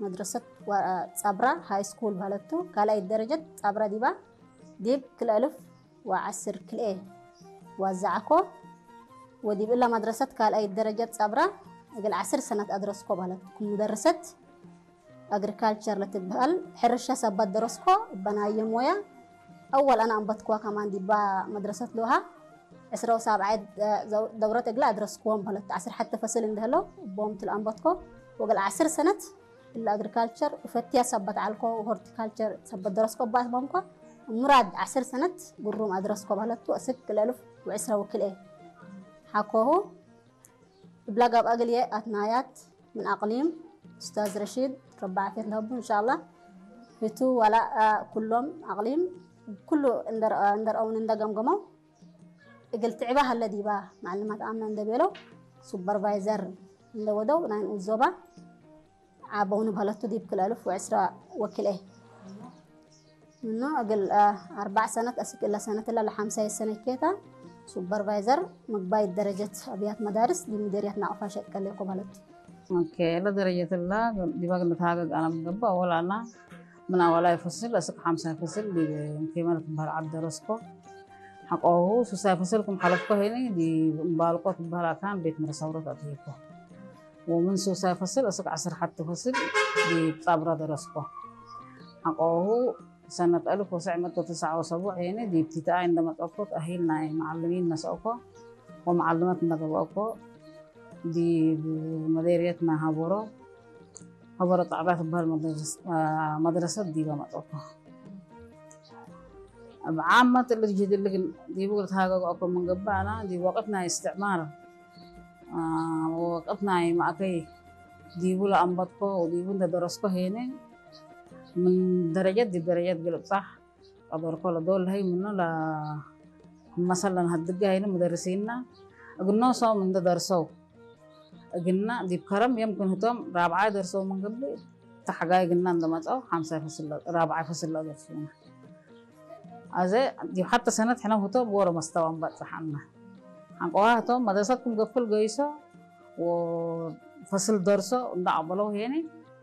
مدرسة صبرا هاي سكول بهالتو كالاي درجة صبرا ديبا ديب كل ألف وعسر كل إيه وزعكو وديب إلا مدرسة كالاي درجة صبرا أقل 10 سنة أدرسكو بهالتو مدرسة agriculture لتبهال حرشة سبت درسكو بناية مويا أول أنا أنبتكوا كمان ديبا مدرسة لوها عسرة سبعة دورة أقل أدرسكوهم بهالتو 10 حتى فصل اندهلو بومت الأنبتكو وقال 10 سنة الأجريكالتشر وفتيا سبت علكو وهورتيكالتشر سبت درسكو باس بامكو مراد 10 سنة قروم أدرسكو بهالتو أسك الألف وعسرة وكل إيه حكوه بلاقى بأقلية أثنايات من أقليم أستاذ رشيد ربع عافية لهب إن شاء الله هتو ولا كلهم أقليم كله اندر أو نندر جمجمو قلت عبها الذي با معلمات آمنة ندبيلو سوبرفايزر ندودو ناين أوزوبا عابون بهالتو ديب كل ألف وعسرة وكل إيه منو أقل 4 سنة أسك إلا سنة إلا ل5 سنة كيتا سوبرفايزر مقباي درجة أبيات مدارس دي مديريات نعرفها شيء كليكو بهالتو اوكي لا درجة الله دي بقى نتحقق أنا مقبا ولا أنا من أولا يفصل أسك 5 فصل دي كيمانة بهالعد درسكو حقوه سوسا فصلكم حلفكو هني دي مبالقو بهالكان بيت مرسورة أتيكو ومن سوسا فصل أسك 10 حتى فصل دي صبرا درسكو حقوه سنة 1979 هنا دي ابتداء عندما تأكد أهلنا معلمين نسأكو ومعلمات نقبأكو دي مديريتنا هبورة تعبات بهالمدرسة دي بما تأكو عامة اللي جديد اللي دي بقولت هاجا أكو من قبانا دي وقتنا استعمار وقتنا معكي دي بولا أنبطكو ودي بولا درسكو هنا من درجات دي درجات قلب صح أدوركو لدول هاي منو لا مثلا هدقة هنا مدرسينا قلنا صو من درسو قلنا دي بكرم يمكن هتوم رابعة درسو من قبل تحقاي قلنا عندما تأو 5 فصل رابعة فصل درسونا أزاي دي حتى سنة حنا هتوم ورا مستوى بتحنا حقوها هتوم مدرستكم قفل جيسة وفصل درسو ندعبلو هنا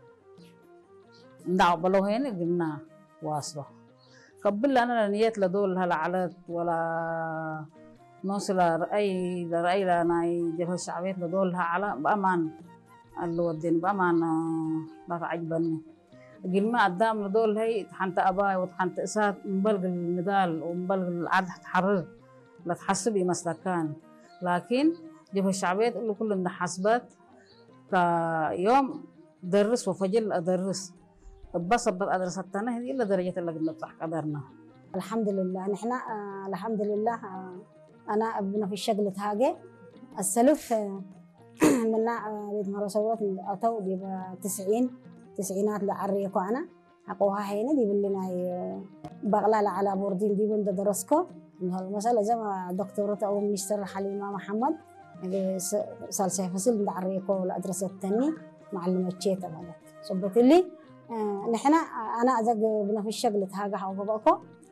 ندعبلو هنا قلنا واصله قبل أنا نيت لدول هلا على ولا نوصل رأي لنا جبهة الشعبية لدولها على بأمان اللي ودين بأمان لا تعجبني قلنا قدام لدول هي تحنت أباي وتحنت إسات مبلغ النضال ومبلغ العرض تحرر لا تحسبي مسلكان لكن جبهة الشعبية تقول له كل إن حسبات كيوم درس وفجل أدرس بس أدرس التاني هذه إلا درجة اللي قلنا بصح قدرنا الحمد لله نحن الحمد لله أنا ابن في الشغل هاجي السلف منا بيت مرسوات أتو بيبقى 90 لعريكو أنا حقوها هنا دي بلنا بغلال على بوردين دي بند درسكو إنه المسألة زي ما دكتورة أو مستر حليمة محمد سالسة فصل لعريكو الأدرسة الثانية معلمة شيتا بلد صبت لي نحن أنا أزق ابن في الشغل هاجي حقوقكو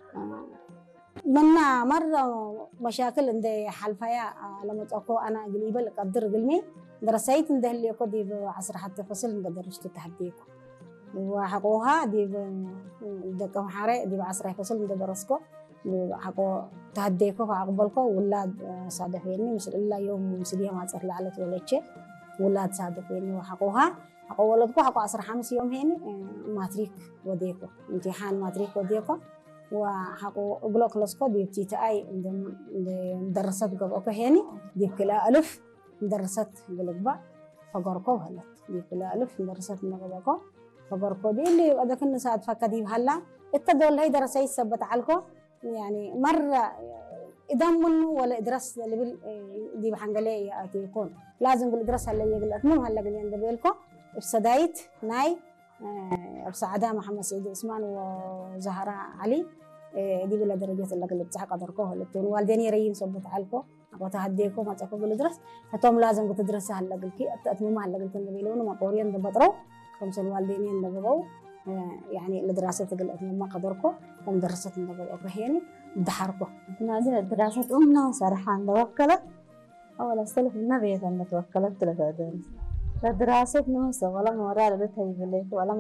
منا مرة مشاكل عندي حلفايا لما تأكو أنا قريبة لقدر قلمي درسيت عنده اللي يكون دي بعصر حتى فصل درجت تحديكو وحقوها دي دكم حارة دي بعصر فصل درسكو حقو تحديكو فأقبلكو ولاد صادفيني مش إلا يوم مسديها ما تصير لعلت ولا شيء ولاد صادفيني وحقوها حقو ولدكو حقو عصر 5 يوم هني ماتريك وديكو امتحان ماتريك وديكو وحقو أقولك لسكو دي ابتدائي مدرسات قبل هني دي كلا ألف مدرسات قلق با فقركو هلا دي كلا ألف مدرسات نقبلكو فقركو دي اللي أذا كنا ساعد فكدي هلا التدول هاي درسي سبت علكو يعني مرة إذا منو ولا إدرس اللي دي بحنجلي يكون لازم بالإدرس هلا يقلق مو هلا قلنا ندبلكو بسدايت ناي بسعداء محمد سعيد عثمان وزهراء علي دي بلا درجات اللي قلت صح قدركوه اللي تون والديني ريين صبت عليكم وتهديكم ما تاكو بالدرس فتوم لازم تدرس هلا قلكي اتمم هلا قلت نبيلون ما قوريان دبطرو خمس والديني ندبو يعني الدراسه قلت ما قدركم ومدرسه ندبو هيني دحركم نادي الدراسه امنا صراحه توكلت اول استلف النبي كان توكلت لك دراسه نوسه ولا مورال بتهي ولا